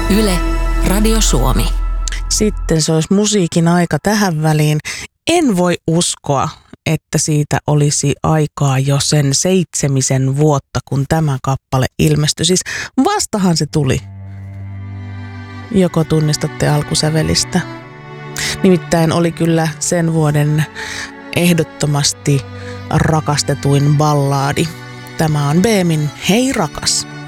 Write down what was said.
Yle, Radio Suomi. Sitten se olisi musiikin aika tähän väliin. En voi uskoa, että siitä olisi aikaa jo sen 7 vuotta, kun tämä kappale ilmestyi. Siis vastahan se tuli. Joko tunnistatte alkusävelistä? Nimittäin oli kyllä sen vuoden ehdottomasti rakastetuin ballaadi. Tämä on Beemin Hei rakas.